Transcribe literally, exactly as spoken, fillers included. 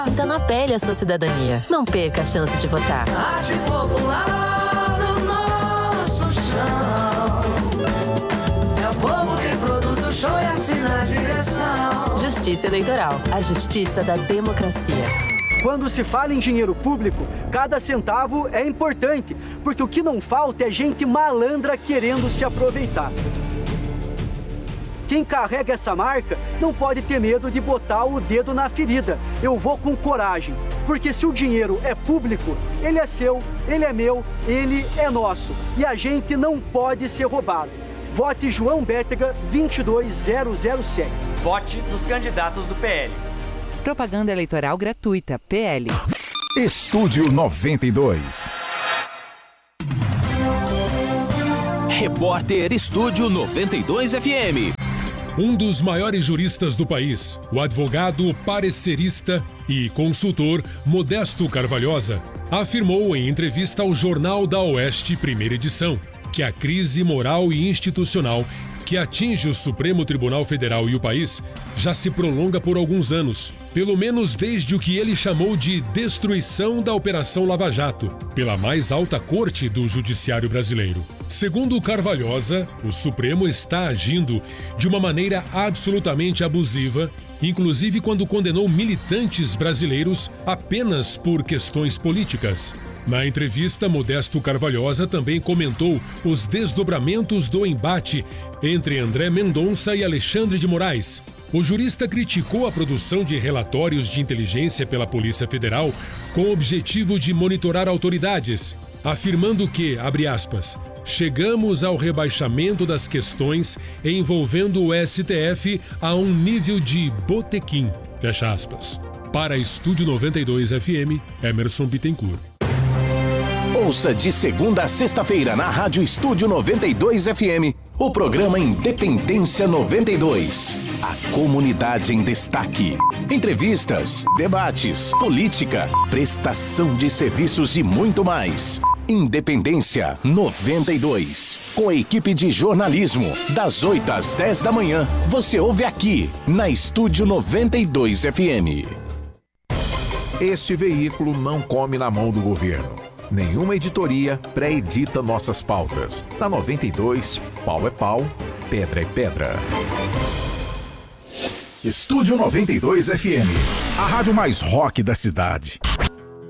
Sinta na pele a sua cidadania. Não perca a chance de votar. Arte popular no nosso chão. É o povo que produz o show e assina a direção. Justiça Eleitoral. A justiça da democracia. Quando se fala em dinheiro público, cada centavo é importante, porque o que não falta é gente malandra querendo se aproveitar. Quem carrega essa marca não pode ter medo de botar o dedo na ferida. Eu vou com coragem, porque se o dinheiro é público, ele é seu, ele é meu, ele é nosso. E a gente não pode ser roubado. Vote João Bétega vinte e dois zero zero sete. Vote nos candidatos do P L. Propaganda eleitoral gratuita, P L. Estúdio noventa e dois. Repórter Estúdio noventa e dois F M. Um dos maiores juristas do país, o advogado parecerista e consultor Modesto Carvalhosa, afirmou em entrevista ao Jornal da Oeste, primeira edição, que a crise moral e institucional que atinge o Supremo Tribunal Federal e o país já se prolonga por alguns anos, pelo menos desde o que ele chamou de destruição da Operação Lava Jato, pela mais alta corte do judiciário brasileiro. Segundo Carvalhosa, o Supremo está agindo de uma maneira absolutamente abusiva, inclusive quando condenou militantes brasileiros apenas por questões políticas. Na entrevista, Modesto Carvalhosa também comentou os desdobramentos do embate entre André Mendonça e Alexandre de Moraes. O jurista criticou a produção de relatórios de inteligência pela Polícia Federal com o objetivo de monitorar autoridades, afirmando que, abre aspas, chegamos ao rebaixamento das questões envolvendo o S T F a um nível de botequim, fecha aspas. Para Estúdio noventa e dois F M, Emerson Bittencourt. Ouça de segunda a sexta-feira na Rádio Estúdio noventa e dois F M, o programa Independência noventa e dois. A comunidade em destaque. Entrevistas, debates, política, prestação de serviços e muito mais. Independência noventa e dois. Com a equipe de jornalismo, das oito às dez da manhã, você ouve aqui, na Estúdio noventa e dois F M. Este veículo não come na mão do governo. Nenhuma editoria pré-edita nossas pautas. Na noventa e dois, pau é pau, pedra é pedra. Estúdio noventa e dois F M, a rádio mais rock da cidade.